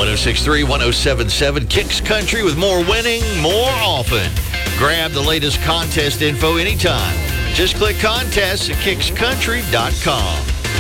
1063, 1077, Kicks Country with more winning more often. Grab the latest contest info anytime. Just click contests at kickscountry.com.